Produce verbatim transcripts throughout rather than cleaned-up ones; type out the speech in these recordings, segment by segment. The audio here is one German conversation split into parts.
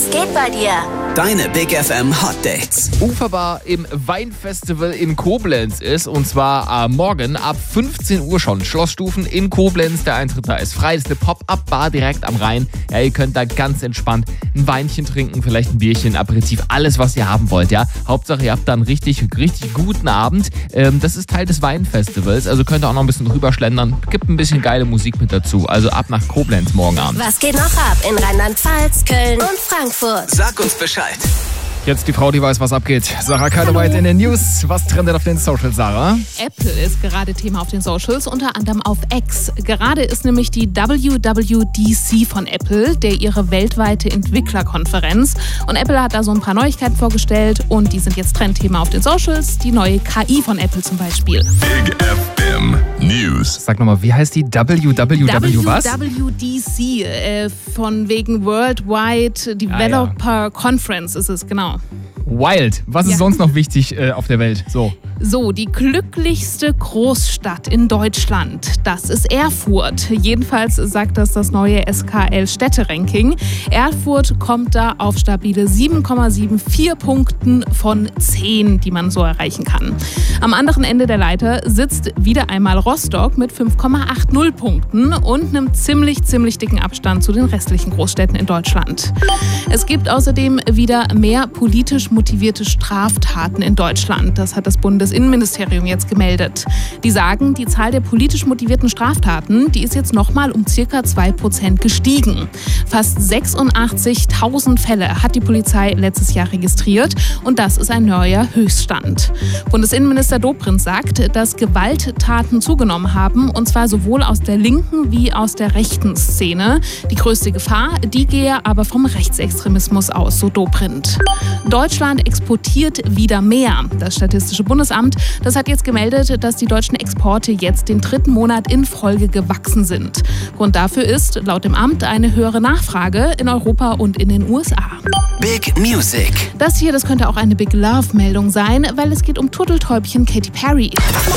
Was geht bei dir? Deine Big F M Hot Dates. Uferbar im Weinfestival in Koblenz ist, und zwar äh, morgen ab fünfzehn Uhr schon. Schlossstufen in Koblenz, der Eintritt da ist frei. Das ist eine Pop-Up-Bar direkt am Rhein. Ja, ihr könnt da ganz entspannt ein Weinchen trinken, vielleicht ein Bierchen, Aperitif, alles was ihr haben wollt, ja. Hauptsache ihr habt da einen richtig, richtig guten Abend. Ähm, das ist Teil des Weinfestivals, also könnt ihr auch noch ein bisschen drüber schlendern. Gibt ein bisschen geile Musik mit dazu, also ab nach Koblenz morgen Abend. Was geht noch ab in Rheinland-Pfalz, Köln und Frankfurt? Sag uns Bescheid. Jetzt die Frau, die weiß, was abgeht. Sarah Kaloweit in den News. Was trendet auf den Socials, Sarah? Apple ist gerade Thema auf den Socials, unter anderem auf X. Gerade ist nämlich die W W D C von Apple, der ihre weltweite Entwicklerkonferenz. Und Apple hat da so ein paar Neuigkeiten vorgestellt und die sind jetzt Trendthema auf den Socials. Die neue K I von Apple zum Beispiel. Big F M News. Sag nochmal, wie heißt die W W W was? W W D C, äh, von wegen Worldwide Developer Ah, ja. Conference ist es, genau. Wild. Was ist Ja. sonst noch wichtig äh, auf der Welt? So. So, die glücklichste Großstadt in Deutschland, das ist Erfurt. Jedenfalls sagt das das neue S K L-Städte-Ranking. Erfurt kommt da auf stabile sieben Komma vierundsiebzig Punkten von zehn, die man so erreichen kann. Am anderen Ende der Leiter sitzt wieder einmal Rostock mit fünf Komma achtzig Punkten und einem ziemlich, ziemlich dicken Abstand zu den restlichen Großstädten in Deutschland. Es gibt außerdem wieder mehr politisch motivierte Straftaten in Deutschland. Das hat das Bundesinnenministerium jetzt gemeldet. Die sagen, die Zahl der politisch motivierten Straftaten, die ist jetzt nochmal um circa zwei Prozent gestiegen. Fast sechsundachtzigtausend Fälle hat die Polizei letztes Jahr registriert und das ist ein neuer Höchststand. Bundesinnenminister Dobrindt sagt, dass Gewalttaten zugenommen haben, und zwar sowohl aus der linken wie aus der rechten Szene. Die größte Gefahr, die gehe aber vom Rechtsextremismus aus, so Dobrindt. Deutschland exportiert wieder mehr. Das Statistische Bundesamt, das hat jetzt gemeldet, dass die deutschen Exporte jetzt den dritten Monat in Folge gewachsen sind. Grund dafür ist laut dem Amt eine höhere Nachfrage in Europa und in den U S A. Big Music. Das hier, das könnte auch eine Big Love-Meldung sein, weil es geht um Turteltäubchen Katy Perry.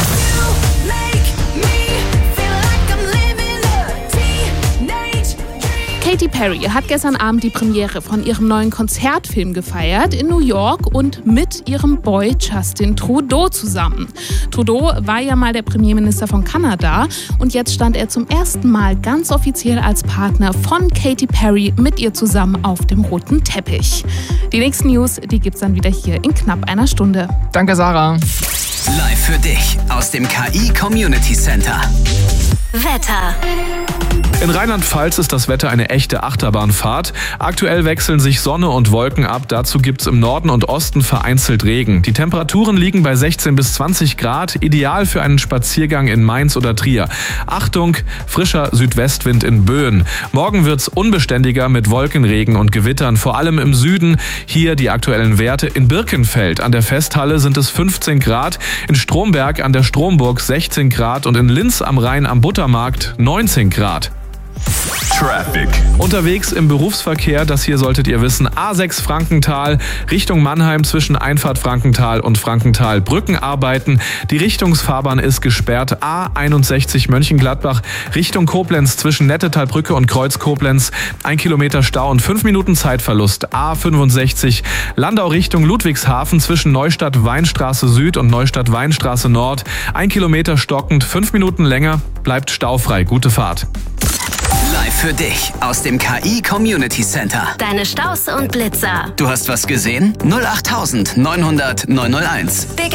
Katy Perry hat gestern Abend die Premiere von ihrem neuen Konzertfilm gefeiert in New York und mit ihrem Boy Justin Trudeau zusammen. Trudeau war ja mal der Premierminister von Kanada und jetzt stand er zum ersten Mal ganz offiziell als Partner von Katy Perry mit ihr zusammen auf dem roten Teppich. Die nächsten News, die gibt's dann wieder hier in knapp einer Stunde. Danke, Sarah. Live für dich aus dem K I Community Center. Wetter. In Rheinland-Pfalz ist das Wetter eine echte Achterbahnfahrt. Aktuell wechseln sich Sonne und Wolken ab. Dazu gibt's im Norden und Osten vereinzelt Regen. Die Temperaturen liegen bei sechzehn bis zwanzig Grad, ideal für einen Spaziergang in Mainz oder Trier. Achtung, frischer Südwestwind in Böen. Morgen wird's unbeständiger mit Wolkenregen und Gewittern, vor allem im Süden. Hier die aktuellen Werte. In Birkenfeld an der Festhalle sind es fünfzehn Grad, in Stromberg an der Stromburg sechzehn Grad und in Linz am Rhein am Buttermarkt neunzehn Grad. Traffic. Unterwegs im Berufsverkehr, das hier solltet ihr wissen, A sechs Frankenthal, Richtung Mannheim zwischen Einfahrt Frankenthal und Frankenthal Brückenarbeiten. Die Richtungsfahrbahn ist gesperrt. A einundsechzig Mönchengladbach Richtung Koblenz zwischen Nettetalbrücke und Kreuz Koblenz. Ein Kilometer Stau und fünf Minuten Zeitverlust. A fünfundsechzig Landau Richtung Ludwigshafen zwischen Neustadt Weinstraße Süd und Neustadt Weinstraße Nord. Ein Kilometer stockend, fünf Minuten länger, bleibt staufrei. Gute Fahrt. Live für dich aus dem K I Community Center. Deine Staus und Blitzer. Du hast was gesehen? null acht neunhundert neunhunderteins. Big